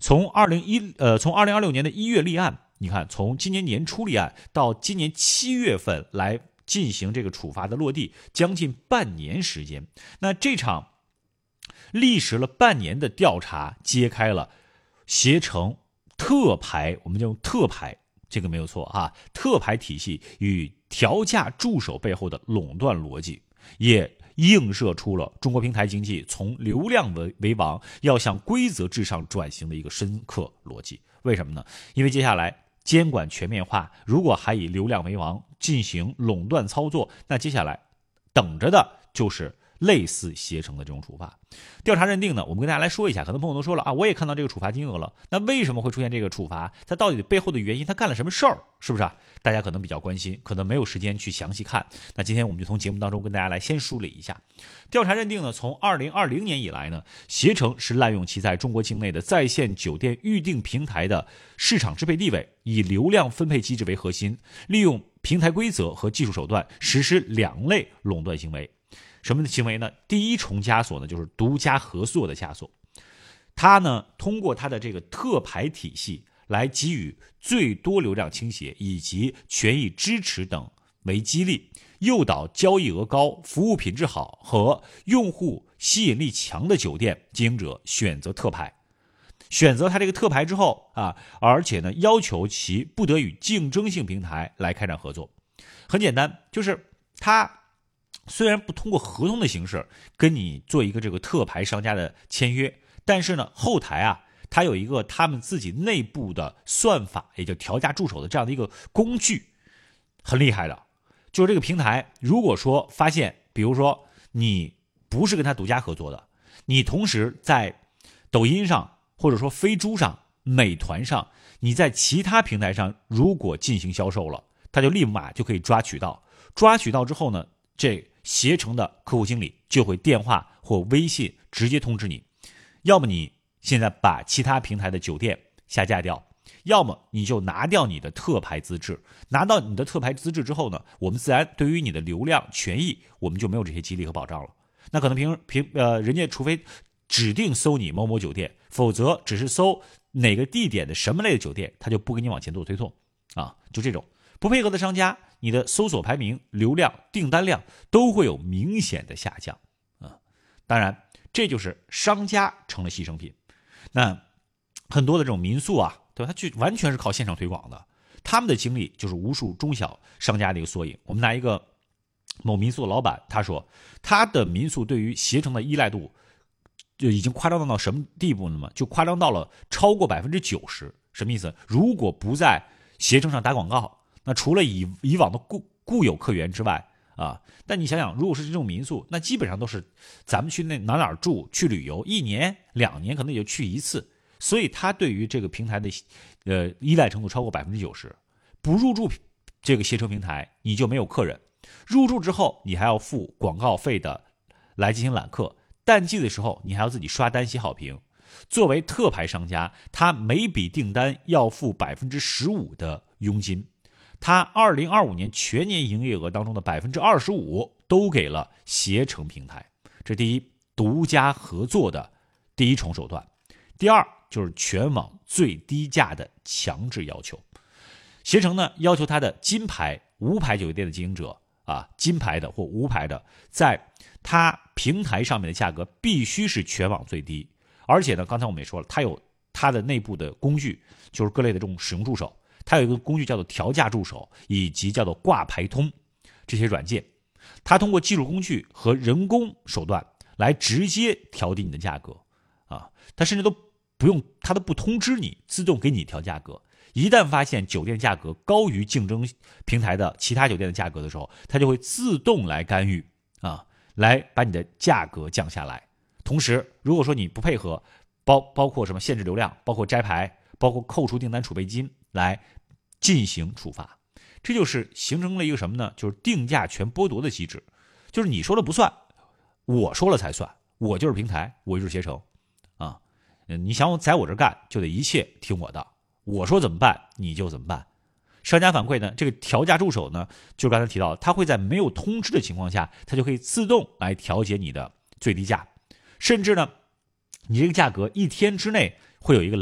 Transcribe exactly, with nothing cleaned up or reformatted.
从二零一呃从二零二六年的一月立案，你看从今年年初立案到今年七月份来进行这个处罚的落地，将近半年时间。那这场历时了半年的调查，揭开了携程特牌，我们叫特牌，这个没有错啊，特牌体系与调价助手背后的垄断逻辑，也映射出了中国平台经济从流量为为王要向规则至上转型的一个深刻逻辑。为什么呢？因为接下来监管全面化，如果还以流量为王进行垄断操作，那接下来等着的就是类似携程的这种处罚。调查认定呢，我们跟大家来说一下，可能朋友都说了啊，我也看到这个处罚金额了，那为什么会出现这个处罚？它到底背后的原因，它干了什么事儿？是不是啊？大家可能比较关心，可能没有时间去详细看。那今天我们就从节目当中跟大家来先梳理一下。调查认定呢，从二零二零年以来呢，携程是滥用其在中国境内的在线酒店预订平台的市场支配地位，以流量分配机制为核心，利用平台规则和技术手段实施两类垄断行为。什么的行为呢？第一重枷锁呢，就是独家合作的枷锁。它呢，通过它的这个特牌体系来给予最多流量倾斜以及权益支持等为激励，诱导交易额高、服务品质好和用户吸引力强的酒店经营者选择特牌。选择它这个特牌之后啊，而且呢，要求其不得与竞争性平台来开展合作。很简单，就是它虽然不通过合同的形式跟你做一个这个特牌商家的签约，但是呢，后台啊，它有一个他们自己内部的算法，也就调价助手的这样的一个工具，很厉害的。就是这个平台，如果说发现，比如说你不是跟他独家合作的，你同时在抖音上或者说飞猪上、美团上，你在其他平台上如果进行销售了，他就立马就可以抓渠道。抓渠道之后呢，这携程的客户经理就会电话或微信直接通知你，要么你现在把其他平台的酒店下架掉，要么你就拿掉你的特牌资质。拿到你的特牌资质之后呢，我们自然对于你的流量权益，我们就没有这些激励和保障了。那可能平平呃，人家除非指定搜你某某酒店，否则只是搜哪个地点的什么类的酒店，他就不给你往前做推送啊，就这种不配合的商家，你的搜索排名、流量、订单量都会有明显的下降啊。当然，这就是商家成了牺牲品。那很多的这种民宿啊，对吧？它就完全是靠现场推广的，他们的经历就是无数中小商家的一个缩影。我们拿一个某民宿的老板，他说他的民宿对于携程的依赖度就已经夸张到什么地步了吗？就夸张到了超过百分之九十。什么意思？如果不在携程上打广告，那除了以以往的固固有客源之外啊，但你想想，如果是这种民宿，那基本上都是咱们去那哪哪住去旅游，一年两年可能也就去一次，所以他对于这个平台的呃依赖程度超过百分之九十。不入驻这个携程平台，你就没有客人；入驻之后，你还要付广告费的来进行揽客。淡季的时候，你还要自己刷单写好评。作为特牌商家，他每笔订单要付百分之十五的佣金。他二零二五年全年营业额当中的百分之二十五都给了携程平台。这第一，独家合作的第一重手段。第二，就是全网最低价的强制要求。携程呢，要求他的金牌、无牌酒店的经营者啊，金牌的或无牌的，在他平台上面的价格必须是全网最低。而且呢，刚才我们也说了，它有它的内部的工具，就是各类的这种使用助手。它有一个工具叫做调价助手，以及叫做挂牌通这些软件，它通过技术工具和人工手段来直接调低你的价格啊，它甚至都不用，它都不通知你，自动给你调价格。一旦发现酒店价格高于竞争平台的其他酒店的价格的时候，它就会自动来干预啊，来把你的价格降下来。同时，如果说你不配合，包包括什么限制流量，包括摘牌，包括扣除订单储备金来进行处罚，这就是形成了一个什么呢？就是定价权剥夺的机制，就是你说了不算，我说了才算，我就是平台，我就是携程啊，你想在我这干，就得一切听我的，我说怎么办你就怎么办。商家反馈呢，这个调价助手呢，就刚才提到，它会在没有通知的情况下，它就可以自动来调节你的最低价，甚至呢，你这个价格一天之内会有一个